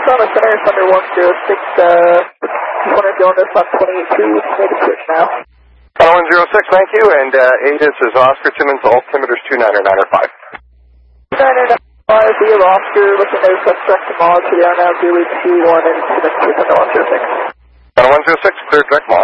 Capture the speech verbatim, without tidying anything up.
on the center, Thunder one zero six, uh, just wanted to go on this on twenty-eight two, make a switch now. Thunder one zero six, thank you, and uh, A T I S is Oscar Simmons, altimeter's two niner niner five. two niner niner five, we have Oscar, looking at suspect to Mog, so they are now Julie two one and Simmons to Thunder one zero six. Thunder one zero six, clear direct Mog.